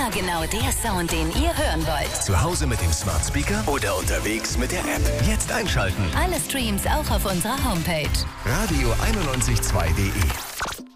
Immer genau der Sound, den ihr hören wollt. Zu Hause mit dem Smart Speaker oder unterwegs mit der App. Jetzt einschalten. Alle Streams auch auf unserer Homepage. Radio912.de